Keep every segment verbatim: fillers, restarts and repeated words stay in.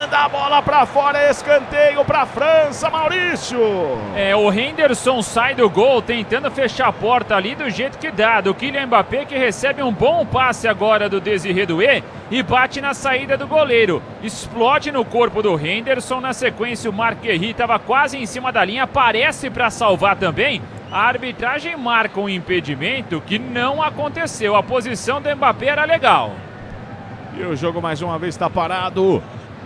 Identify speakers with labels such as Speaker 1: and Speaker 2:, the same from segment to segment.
Speaker 1: manda a bola pra fora, escanteio pra França, Maurício.
Speaker 2: É, o Henderson sai do gol tentando fechar a porta ali do jeito que dá, do Kylian Mbappé, que recebe um bom passe agora do Désiré Doué e bate na saída do goleiro. Explode no corpo do Henderson, na sequência o Marquerry estava quase em cima da linha, aparece para salvar também. A arbitragem marca um impedimento que não aconteceu, a posição do Mbappé era legal.
Speaker 1: E o jogo mais uma vez está parado.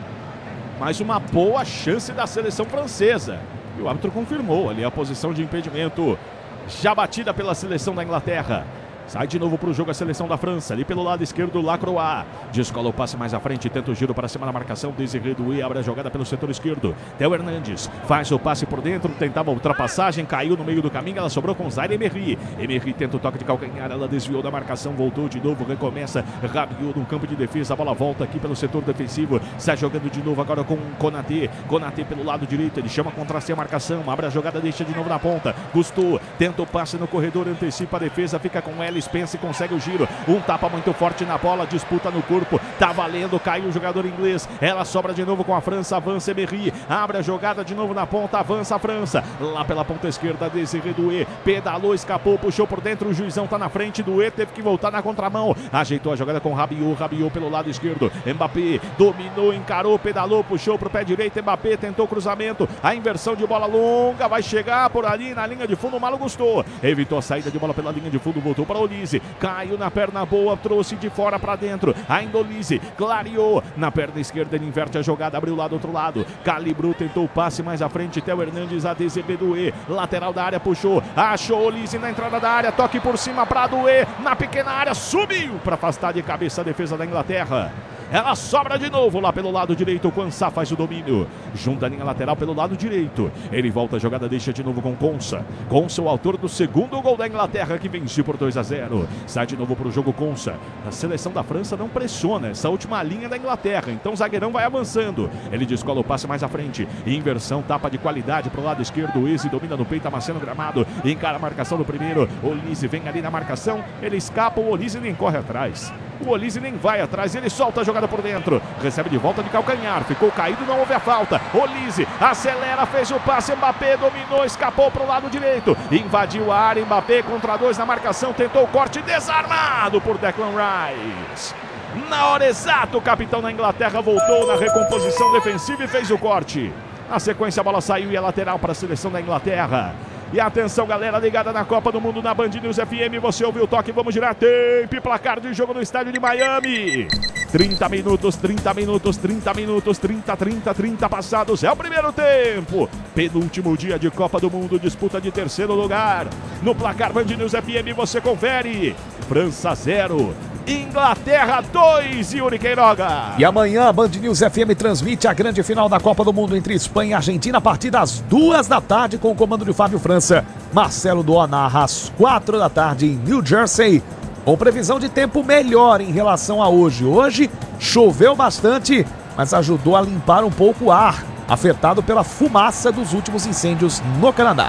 Speaker 1: Mais uma boa chance da seleção francesa. E o árbitro confirmou ali a posição de impedimento. Já batida pela seleção da Inglaterra. Sai de novo para o jogo a seleção da França. Ali pelo lado esquerdo, Lacroix. Descola o passe mais à frente, tenta o giro para cima da marcação. Désiré Doué abre a jogada pelo setor esquerdo. Théo Hernandes faz o passe por dentro, tentava a ultrapassagem, caiu no meio do caminho. Ela sobrou com Zaire Emery. Emery tenta o toque de calcanhar, ela desviou da marcação, voltou de novo, recomeça. Rabiot no campo de defesa, a bola volta aqui pelo setor defensivo. Sai jogando de novo agora com Konaté. Konaté pelo lado direito, ele chama contra si a marcação. Abre a jogada, deixa de novo na ponta. Gusto tenta o passe no corredor, antecipa a defesa, fica com ela. Spence consegue o giro, um tapa muito forte na bola, disputa no corpo, tá valendo, caiu o jogador inglês, ela sobra de novo com a França, avança Emery, abre a jogada de novo na ponta, avança a França, lá pela ponta esquerda, Désiré Doué, pedalou, escapou, puxou por dentro, o juizão tá na frente, Doué teve que voltar na contramão, ajeitou a jogada com Rabiot, Rabiot pelo lado esquerdo, Mbappé dominou, encarou, pedalou, puxou pro pé direito, Mbappé tentou cruzamento, a inversão de bola longa, vai chegar por ali na linha de fundo, o Malo Gusto, evitou a saída de bola pela linha de fundo, voltou para o Olise, caiu na perna boa, trouxe de fora para dentro, ainda Olise, clareou, na perna esquerda ele inverte a jogada, abriu lá do outro lado, calibrou, tentou o passe mais à frente, Théo Hernandes, a Désiré Doué, lateral da área, puxou, achou Olise na entrada da área, toque por cima para Doué, na pequena área, subiu para afastar de cabeça a defesa da Inglaterra. Ela sobra de novo lá pelo lado direito. O Quansah faz o domínio. Junta a linha lateral pelo lado direito. Ele volta a jogada, deixa de novo com Quansah. Quansah, o autor do segundo gol da Inglaterra, que venceu por dois a zero. Sai de novo para o jogo Quansah. A seleção da França não pressiona essa última linha da Inglaterra. Então o zagueirão vai avançando. Ele descola o passe mais à frente. Inversão, tapa de qualidade para o lado esquerdo. O Eze domina no peito, amassando o gramado. Encara a marcação do primeiro. O Olise vem ali na marcação. Ele escapa, o Olise nem corre atrás. O Olise nem vai atrás, ele solta a jogada por dentro, recebe de volta de calcanhar, ficou caído, não houve a falta. Olise acelera, fez o passe, Mbappé dominou, escapou para o lado direito, invadiu a área, Mbappé contra dois na marcação, tentou o corte, desarmado por Declan Rice. Na hora exata, o capitão da Inglaterra voltou na recomposição defensiva e fez o corte. Na sequência a bola saiu e é lateral para a seleção da Inglaterra. E atenção, galera ligada na Copa do Mundo na Band News F M, você ouviu o toque, vamos girar tempo e placar de jogo no estádio de Miami. trinta minutos, trinta minutos, trinta minutos, trinta, trinta, trinta passados, é o primeiro tempo. Penúltimo dia de Copa do Mundo, disputa de terceiro lugar. No placar Band News F M você confere. França zero. Inglaterra dois, Yuri Queiroga.
Speaker 3: E amanhã a Band News F M transmite a grande final da Copa do Mundo entre Espanha e Argentina a partir das duas da tarde com o comando de Fábio França. Marcelo Doa narra às quatro da tarde em New Jersey, com previsão de tempo melhor em relação a hoje. Hoje choveu bastante, mas ajudou a limpar um pouco o ar, afetado pela fumaça dos últimos incêndios no Canadá.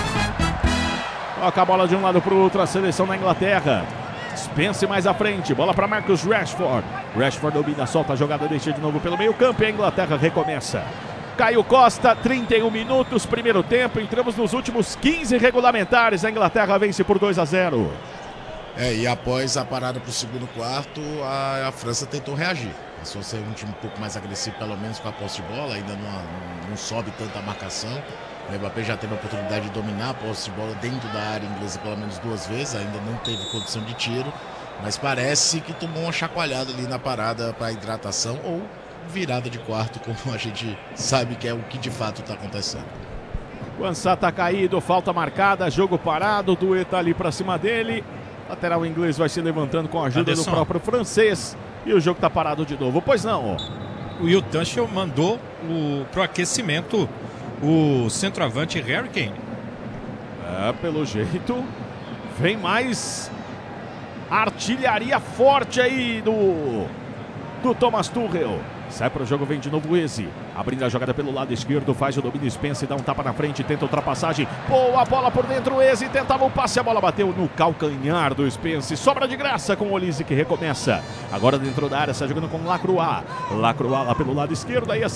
Speaker 1: Toca a bola de um lado para o outro, a seleção da Inglaterra. Spence mais à frente, bola para Marcus Rashford. Rashford domina, solta a jogada, deixa de novo pelo meio campo e a Inglaterra recomeça. Caio Costa, trinta e um minutos, primeiro tempo, entramos nos últimos quinze regulamentares, a Inglaterra vence por dois a zero.
Speaker 4: É, e após a parada para o segundo quarto, a, a França tentou reagir. Passou a ser um time um pouco mais agressivo, pelo menos com a posse de bola, ainda não, não, não sobe tanta marcação. O Mbappé já teve a oportunidade de dominar a posse de bola dentro da área inglesa pelo menos duas vezes, ainda não teve condição de tiro, mas parece que tomou uma chacoalhada ali na parada para hidratação ou virada de quarto, como a gente sabe que é o que de fato está acontecendo.
Speaker 1: Quansah tá caído, falta marcada, jogo parado, o Doué tá ali para cima dele. Lateral inglês vai se levantando com a ajuda Anderson. do próprio francês e o jogo tá parado de novo. Pois não?
Speaker 5: O Will Tuchel mandou o, pro aquecimento o centroavante Harry Kane.
Speaker 1: É, pelo jeito, vem mais artilharia forte aí do, do Thomas Tuchel. Sai para o jogo, vem de novo o Eze. Abrindo a jogada pelo lado esquerdo, faz o domínio, Spence, dá um tapa na frente, tenta ultrapassagem. Boa bola por dentro, o Eze tentava o passe, a bola bateu no calcanhar do Spence. Sobra de graça com o Olise que recomeça. Agora dentro da área, está jogando com Lacroix. Lacroix lá pelo lado esquerdo, aí a